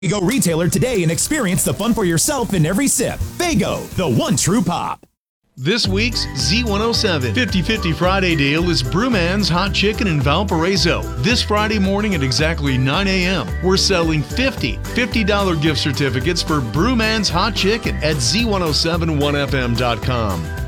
Go retailer today and experience the fun for yourself in every sip. Faygo, the one true pop. This week's Z107 50/50 Friday deal is Brewman's Hot Chicken in Valparaiso. This Friday morning at exactly 9 a.m., we're selling 50 $50 gift certificates for Brewman's Hot Chicken at Z1071FM.com.